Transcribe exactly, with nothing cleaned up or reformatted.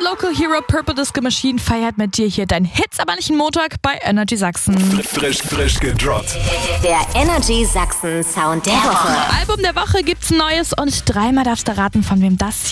Local Hero Purple Disco Machine feiert mit dir hier dein Hits, aber nicht Montag bei Energy Sachsen. Frisch, frisch gedroppt. Der Energy Sachsen Sound der Woche. Album der Woche gibt's Neues und dreimal darfst du raten, von wem das